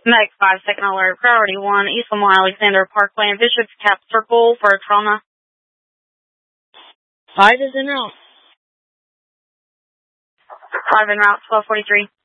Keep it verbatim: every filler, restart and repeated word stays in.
Meg five, second alert, priority one, East Lamar Alexander Parkway and Bishop's Cap Circle for trauma. Five is en route. Five en route, twelve forty-three.